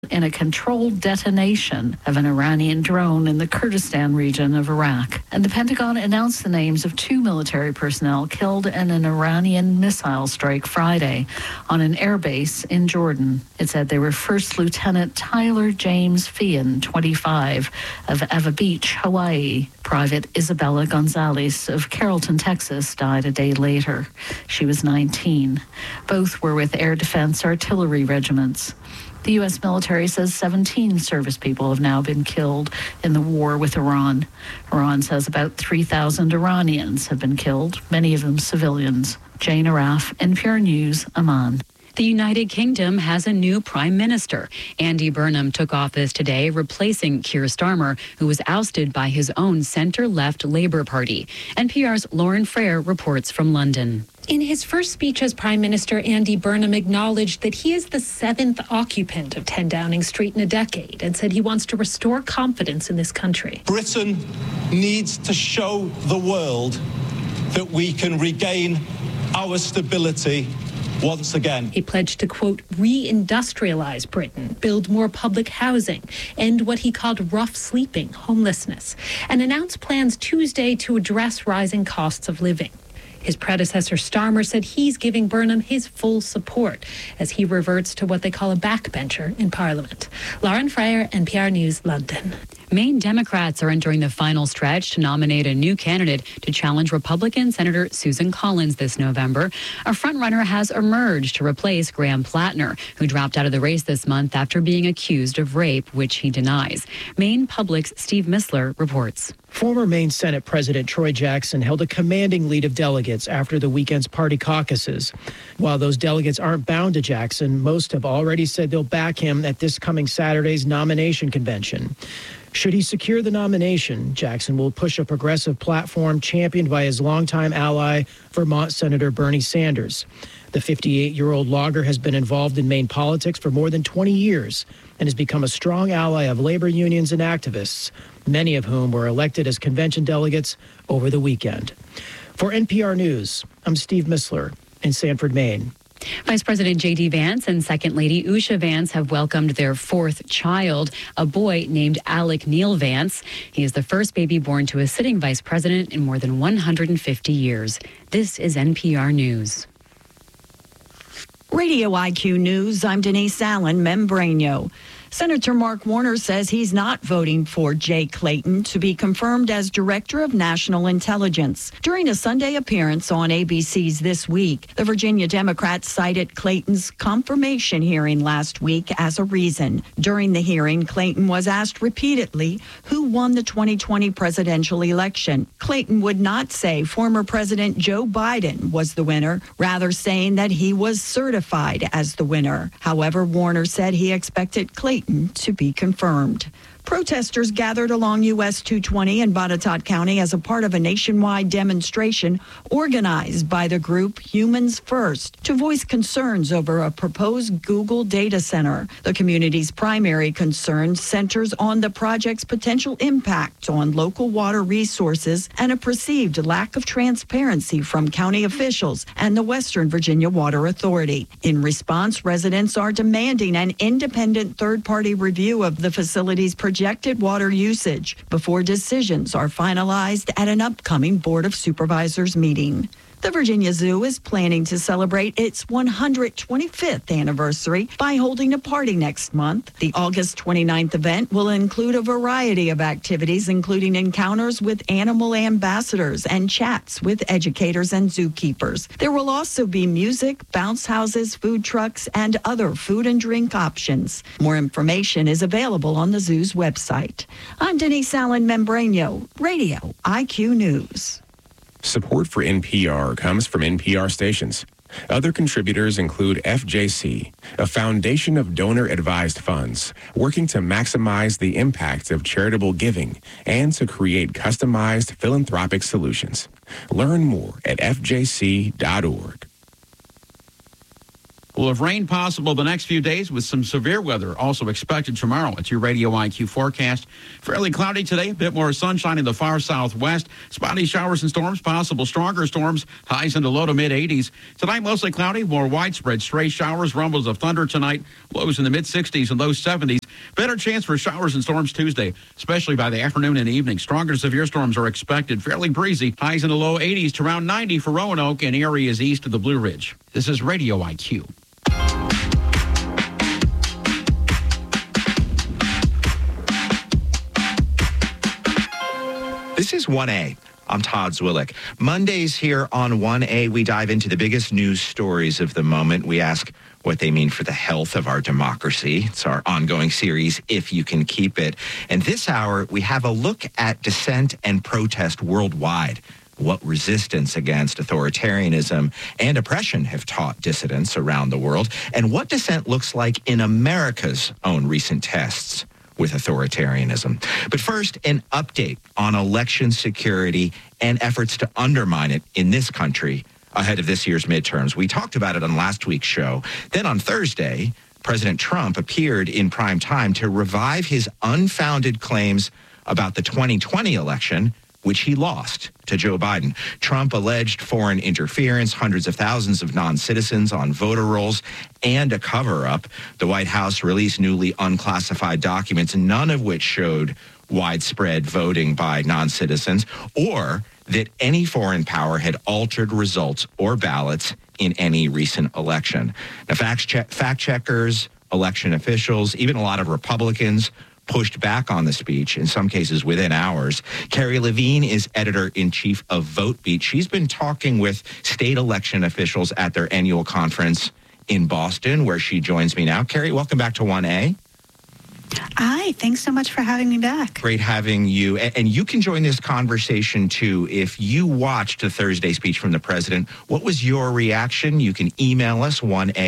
in a controlled detonation of an Iranian drone in the Kurdistan region of Iraq. And the Pentagon announced the names of 2 military personnel killed in an Iranian missile strike Friday on an airbase in Jordan. It said they were First Lieutenant Tyler James Feehan, 25, of Eva Beach, Hawaii. Private Isabella Gonzalez of Carrollton, Texas, died a day later. She was 19. Both were with Air Defense Artillery regiments. The U.S. military says 17 service people have now been killed in the war with Iran. Iran says about 3,000 Iranians have been killed, many of them civilians. Jane Araf, NPR News, Amman. The United Kingdom has a new prime minister. Andy Burnham took office today, replacing Keir Starmer, who was ousted by his own centre-left Labour Party. NPR's Lauren Frere reports from London. In his first speech as Prime Minister, Andy Burnham acknowledged that he is the 7th occupant of 10 Downing Street in a decade and said he wants to restore confidence in this country. Britain needs to show the world that we can regain our stability once again. He pledged to, quote, re-industrialize Britain, build more public housing, end what he called rough sleeping, homelessness, and announced plans Tuesday to address rising costs of living. His predecessor, Starmer, said he's giving Burnham his full support as he reverts to what they call a backbencher in Parliament. Lauren Frere, NPR News, London. Maine Democrats are entering the final stretch to nominate a new candidate to challenge Republican Senator Susan Collins this November. A frontrunner has emerged to replace Graham Plattner, who dropped out of the race this month after being accused of rape, which he denies. Maine Public's Steve Missler reports. Former Maine Senate President Troy Jackson held a commanding lead of delegates after the weekend's party caucuses. While those delegates aren't bound to Jackson, most have already said they'll back him at this coming Saturday's nomination convention. Should he secure the nomination, Jackson will push a progressive platform championed by his longtime ally, Vermont Senator Bernie Sanders. The 58-year-old logger has been involved in Maine politics for more than 20 years and has become a strong ally of labor unions and activists, many of whom were elected as convention delegates over the weekend. For NPR News, I'm Steve Missler in Sanford, Maine. Vice President J.D. Vance and Second Lady Usha Vance have welcomed their 4th child, a boy named Alec Neil Vance. He is the first baby born to a sitting vice president in more than 150 years. This is NPR News. Radio IQ News, I'm Denise Allen, Membranio. Senator Mark Warner says he's not voting for Jay Clayton to be confirmed as Director of National Intelligence. During a Sunday appearance on ABC's This Week, the Virginia Democrats cited Clayton's confirmation hearing last week as a reason. During the hearing, Clayton was asked repeatedly who won the 2020 presidential election. Clayton would not say former President Joe Biden was the winner, rather saying that he was certified as the winner. However, Warner said he expected Clayton to be confirmed. Protesters gathered along US 220 in Botetourt County as a part of a nationwide demonstration organized by the group Humans First to voice concerns over a proposed Google data center. The community's primary concern centers on the project's potential impact on local water resources and a perceived lack of transparency from county officials and the Western Virginia Water Authority. In response, residents are demanding an independent third-party review of the facility's projected water usage before decisions are finalized at an upcoming Board of Supervisors meeting. The Virginia Zoo is planning to celebrate its 125th anniversary by holding a party next month. The August 29th event will include a variety of activities, including encounters with animal ambassadors and chats with educators and zookeepers. There will also be music, bounce houses, food trucks, and other food and drink options. More information is available on the zoo's website. I'm Denise Allen Membranio, Radio IQ News. Support for NPR comes from NPR stations. Other contributors include FJC, a foundation of donor-advised funds working to maximize the impact of charitable giving and to create customized philanthropic solutions. Learn more at fjc.org. We'll have rain possible the next few days with some severe weather also expected tomorrow. It's your Radio IQ forecast. Fairly cloudy today, a bit more sunshine in the far southwest. Spotty showers and storms, possible stronger storms, highs in the low to mid 80s. Tonight, mostly cloudy, more widespread stray showers, rumbles of thunder tonight, lows in the mid 60s and low 70s. Better chance for showers and storms Tuesday, especially by the afternoon and evening. Stronger severe storms are expected, fairly breezy. Highs in the low 80s to around 90 for Roanoke and areas east of the Blue Ridge. This is Radio IQ. This is 1A. I'm Todd Zwillick. Mondays here on 1A, we dive into the biggest news stories of the moment. We ask what they mean for the health of our democracy. It's our ongoing series, If You Can Keep It. And this hour, we have a look at dissent and protest worldwide. What resistance against authoritarianism and oppression have taught dissidents around the world, and what dissent looks like in America's own recent tests with authoritarianism. But first, an update on election security and efforts to undermine it in this country ahead of this year's midterms. We talked about it on last week's show. Then on Thursday, President Trump appeared in prime time to revive his unfounded claims about the 2020 election, which he lost to Joe Biden. Trump alleged foreign interference, hundreds of thousands of non-citizens on voter rolls, and a cover-up. The White House released newly unclassified documents, none of which showed widespread voting by non-citizens or that any foreign power had altered results or ballots in any recent election. Now, fact checkers, election officials, even a lot of Republicans pushed back on the speech, in some cases within hours. Carrie Levine is editor-in-chief of VoteBeat. She's been talking with state election officials at their annual conference in Boston, where she joins me now. Carrie, welcome back to 1A. Hi, thanks so much for having me back. Great having you. And you can join this conversation, too. If you watched the Thursday speech from the president, what was your reaction? You can email us,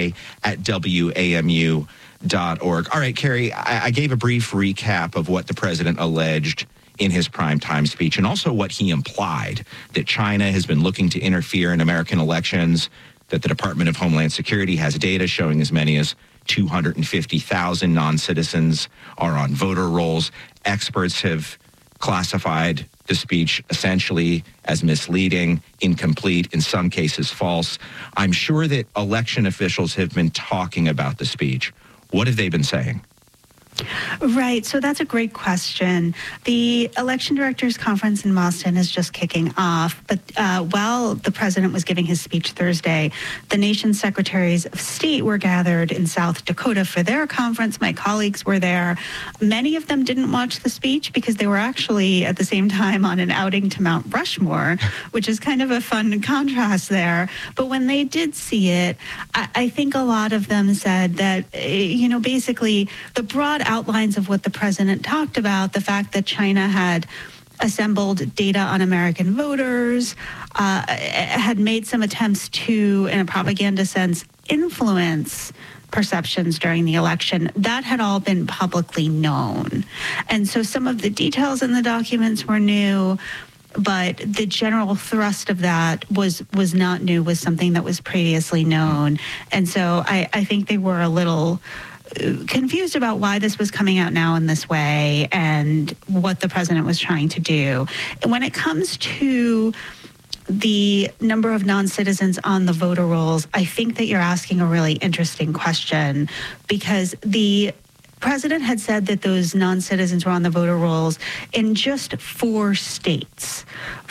1A@WAMU.org. All right, Carrie, I gave a brief recap of what the president alleged in his primetime speech and also what he implied, that China has been looking to interfere in American elections, that the Department of Homeland Security has data showing as many as 250,000 non-citizens are on voter rolls. Experts have classified the speech essentially as misleading, incomplete, in some cases false. I'm sure that election officials have been talking about the speech. What have they been saying? Right. So that's a great question. The Election Directors Conference in Boston is just kicking off. But while the president was giving his speech Thursday, the nation's secretaries of state were gathered in South Dakota for their conference. My colleagues were there. Many of them didn't watch the speech because they were actually at the same time on an outing to Mount Rushmore, which is kind of a fun contrast there. But when they did see it, I think a lot of them said that, basically the broad outlines of what the president talked about, the fact that China had assembled data on American voters, had made some attempts to, in a propaganda sense, influence perceptions during the election, that had all been publicly known. And so some of the details in the documents were new, but the general thrust of that was not new, was something that was previously known. And so I think they were a little confused about why this was coming out now in this way and what the president was trying to do. And when it comes to the number of non-citizens on the voter rolls, I think that you're asking a really interesting question, because the president had said that those non-citizens were on the voter rolls in just 4 states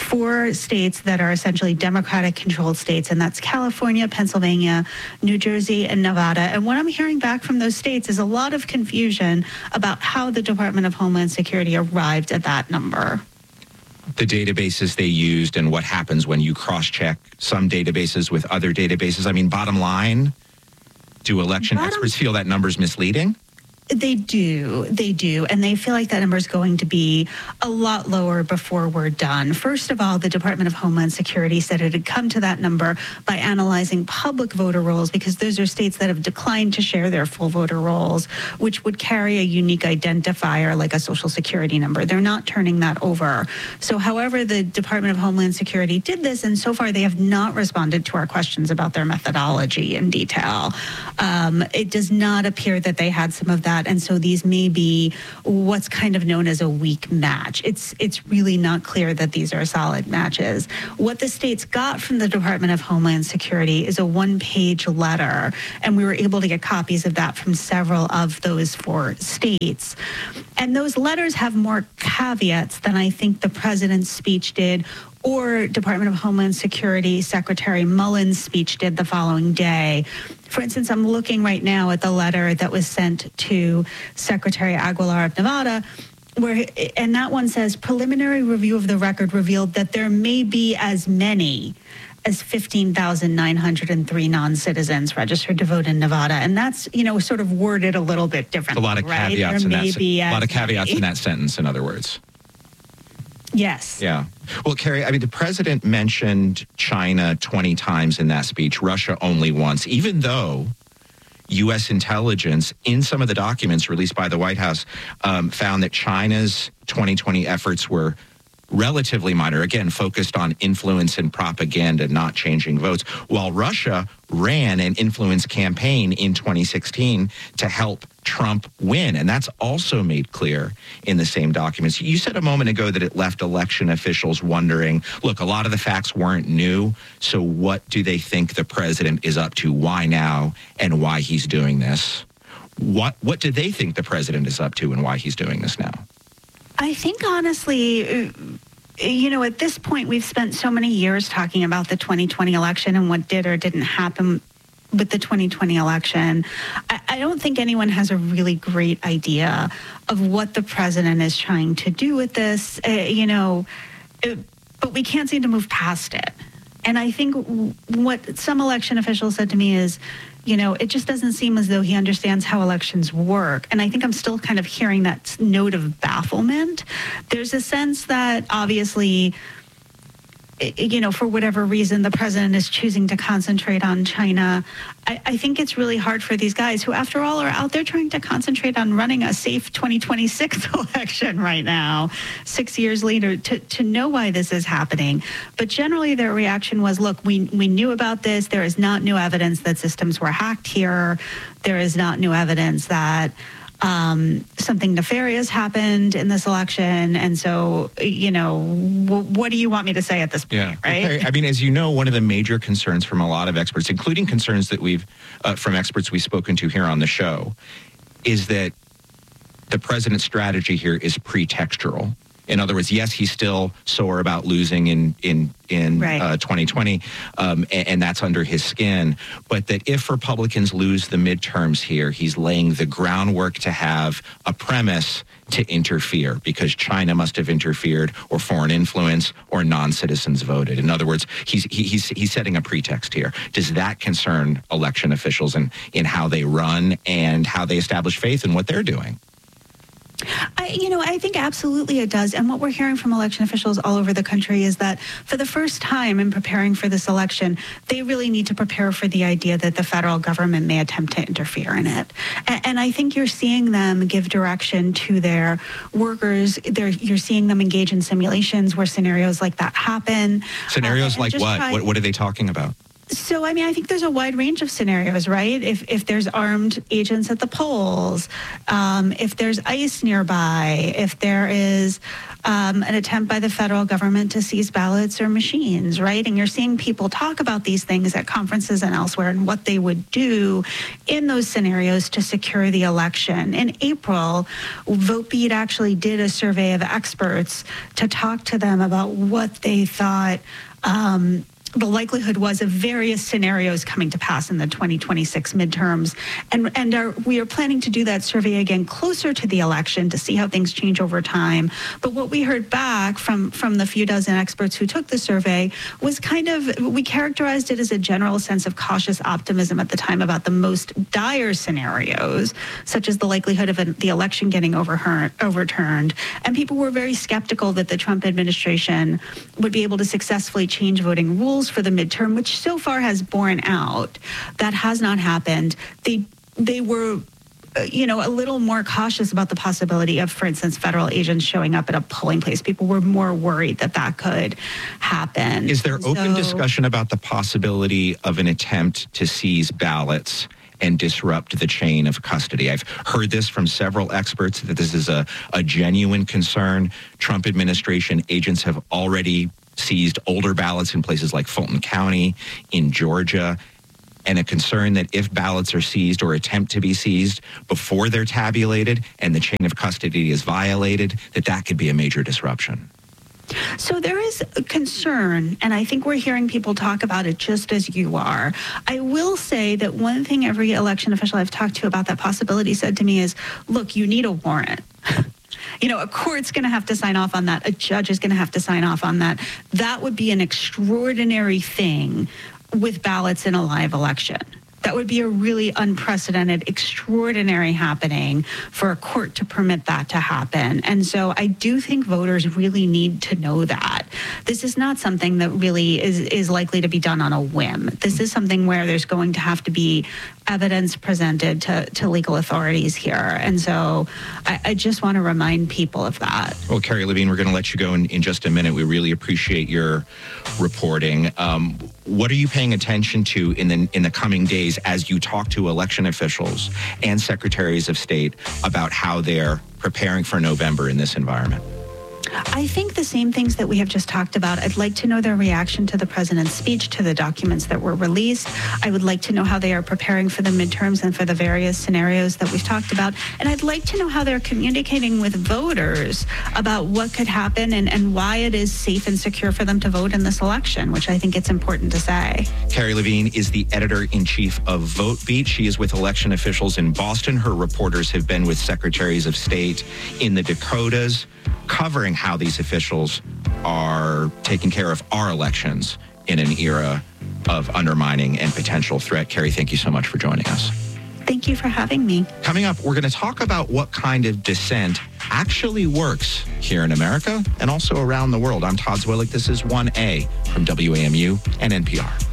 that are essentially Democratic-controlled states, and that's California, Pennsylvania, New Jersey, and Nevada. And what I'm hearing back from those states is a lot of confusion about how the Department of Homeland Security arrived at that number. The databases they used and what happens when you cross-check some databases with other databases. I mean, bottom line, do election experts feel that number's misleading? They do. And they feel like that number is going to be a lot lower before we're done. First of all, the Department of Homeland Security said it had come to that number by analyzing public voter rolls, because those are states that have declined to share their full voter rolls, which would carry a unique identifier like a social security number. They're not turning that over. So however the Department of Homeland Security did this, and so far they have not responded to our questions about their methodology in detail. It does not appear that they had some of that. And so these may be what's kind of known as a weak match. It's really not clear that these are solid matches. What the states got from the Department of Homeland Security is a one-page letter, and we were able to get copies of that from several of those 4 states. And those letters have more caveats than I think the president's speech did, or Department of Homeland Security Secretary Mullen's speech did the following day. For instance, I'm looking right now at the letter that was sent to Secretary Aguilar of Nevada, and that one says, preliminary review of the record revealed that there may be as many as 15,903 non-citizens registered to vote in Nevada. And that's, sort of worded a little bit differently. A lot of caveats in that sentence, in other words. Yes. Yeah. Well, Carrie, the president mentioned China 20 times in that speech, Russia only once, even though U.S. intelligence in some of the documents released by the White House found that China's 2020 efforts were relatively minor, again, focused on influence and propaganda, not changing votes, while Russia ran an influence campaign in 2016 to help Trump win. And that's also made clear in the same documents. You said a moment ago that it left election officials wondering, look, a lot of the facts weren't new, so what do they think the president is up to? Why now? And why he's doing this? What do they think the president is up to and why he's doing this now? I think, honestly, at this point, we've spent so many years talking about the 2020 election and what did or didn't happen with the 2020 election. I don't think anyone has a really great idea of what the president is trying to do with this, but we can't seem to move past it. And I think what some election officials said to me is, it just doesn't seem as though he understands how elections work. And I think I'm still kind of hearing that note of bafflement. There's a sense that obviously, for whatever reason, the president is choosing to concentrate on China. I think it's really hard for these guys who, after all, are out there trying to concentrate on running a safe 2026 election right now, 6 years later, to know why this is happening. But generally, their reaction was, look, we knew about this. There is not new evidence that systems were hacked here. There is not new evidence that something nefarious happened in this election. And so, what do you want me to say at this point, right? Okay. As you know, one of the major concerns from a lot of experts, including concerns that from experts we've spoken to here on the show, is that the president's strategy here is pretextual. In other words, yes, he's still sore about losing in 2020, and that's under his skin. But that if Republicans lose the midterms here, he's laying the groundwork to have a premise to interfere because China must have interfered, or foreign influence, or non-citizens voted. In other words, he's setting a pretext here. Does that concern election officials in how they run and how they establish faith in what they're doing? I think absolutely it does. And what we're hearing from election officials all over the country is that for the first time in preparing for this election, they really need to prepare for the idea that the federal government may attempt to interfere in it. And I think you're seeing them give direction to their workers. You're seeing them engage in simulations where scenarios like that happen. Scenarios like what? What are they talking about? So, I think there's a wide range of scenarios, right? If there's armed agents at the polls, if there's ICE nearby, if there is an attempt by the federal government to seize ballots or machines, right? And you're seeing people talk about these things at conferences and elsewhere and what they would do in those scenarios to secure the election. In April, VoteBeat actually did a survey of experts to talk to them about what they thought the likelihood was of various scenarios coming to pass in the 2026 midterms. And we are planning to do that survey again closer to the election to see how things change over time. But what we heard back from the few dozen experts who took the survey was we characterized it as a general sense of cautious optimism at the time about the most dire scenarios, such as the likelihood of the election getting overturned. And people were very skeptical that the Trump administration would be able to successfully change voting rules for the midterm, which so far has borne out. That has not happened. They were a little more cautious about the possibility of, for instance, federal agents showing up at a polling place. People were more worried that could happen. Is there open discussion about the possibility of an attempt to seize ballots and disrupt the chain of custody? I've heard this from several experts that this is a genuine concern. Trump administration agents have already seized older ballots in places like Fulton County, in Georgia, and a concern that if ballots are seized or attempt to be seized before they're tabulated and the chain of custody is violated, that could be a major disruption. So there is a concern, and I think we're hearing people talk about it just as you are. I will say that one thing every election official I've talked to about that possibility said to me is, look, you need a warrant. A court's going to have to sign off on that. A judge is going to have to sign off on that. That would be an extraordinary thing with ballots in a live election. That would be a really unprecedented, extraordinary happening for a court to permit that to happen. And so I do think voters really need to know that. This is not something that really is likely to be done on a whim. This is something where there's going to have to be evidence presented to legal authorities here. And so I just want to remind people of that. Well, Carrie Levine, we're going to let you go in just a minute. We really appreciate your reporting. What are you paying attention to in the coming days as you talk to election officials and secretaries of state about how they're preparing for November in this environment? I think the same things that we have just talked about. I'd like to know their reaction to the president's speech, to the documents that were released. I would like to know how they are preparing for the midterms and for the various scenarios that we've talked about. And I'd like to know how they're communicating with voters about what could happen and why it is safe and secure for them to vote in this election, which I think it's important to say. Carrie Levine is the editor-in-chief of VoteBeat. She is with election officials in Boston. Her reporters have been with secretaries of state in the Dakotas, covering how these officials are taking care of our elections in an era of undermining and potential threat. Carrie, thank you so much for joining us. Thank you for having me. Coming up, we're going to talk about what kind of dissent actually works here in America and also around the world. I'm Todd Zwillich. This is 1A from WAMU and NPR.